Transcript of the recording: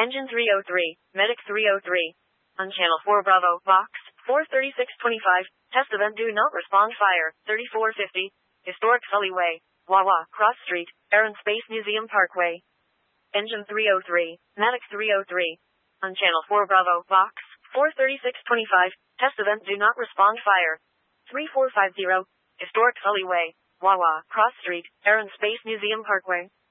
Engine 303, Medic 303. On Channel 4 Bravo, Box 43625. Test event do not respond fire, 3450. Historic Sully Way, Wawa, Cross Street, Air and Space Museum Parkway. Engine 303, Medic 303. On Channel 4 Bravo, Box 43625. Test event do not respond fire, 3450. Historic Sully Way, Wawa, Cross Street, Air and Space Museum Parkway.